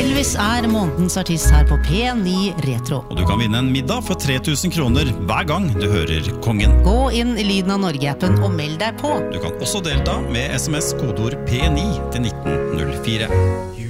Elvis månedens artist her på P9 Retro. Og du kan vinne en middag for 3000 kroner hver gang du hører Kongen. Gå inn i Lyden av Norge-appen og meld deg på. Du kan også delta med SMS-kodeord P9 til 1904.